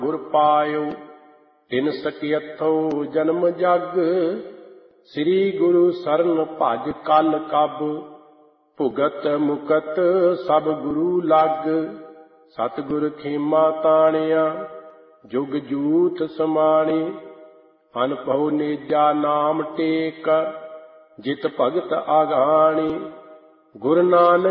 ਗੁਰ ਪਾਇਓ ਤਿਨ ਸਕੀਅਥੋ ਜਨਮ ਜਗ। ਸ੍ਰੀ ਗੁਰੂ ਸਰਨ ਭਜ ਕਲ ਕਬ। ਭੁਗਤ ਮੁਕਤ ਸਭ ਗੁਰੂ ਲਗ। ਸਤਿਗੁਰ ਖੇਮਾ ਤਾਣਿਆ ਜੁਗ ਜੂਥ ਸਮਾਣੀ। ਅਨਭਉ ਨੇਜਾ ਨਾਮ ਟੇਕ ਜਿਤ ਭਗਤ ਆਗਾਣੀ। ਗੁਰੂ ਨਾਨਕ